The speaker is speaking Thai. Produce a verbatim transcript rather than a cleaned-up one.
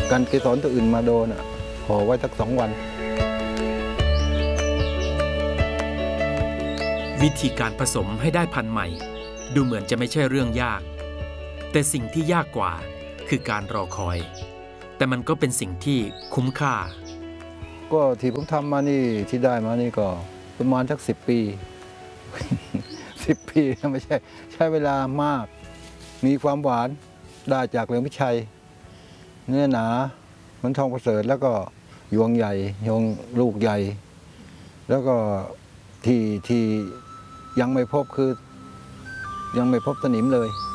กันเกสรตัวอื่นมาโดนห่อไว้สักสองวันวิธีการผสมให้ได้พันธุ์ใหม่ดูเหมือนจะไม่ใช่เรื่องยากแต่สิ่งที่ยากกว่าคือการรอคอยแต่มันก็เป็นสิ่งที่คุ้มค่าก็ที่ผมทำมานี่ที่ได้มานี่ก็ประมาณสักสิบปีสิบปีไม่ใช่ใช้เวลามากมีความหวานได้จากเหลืองพิชัยเนื้อหนาเหมือนทองประเสริฐแล้วก็ยวงใหญ่ยวงลูกใหญ่แล้วก็ที่ที่ยังไม่พบคือยังไม่พบสนิมเลย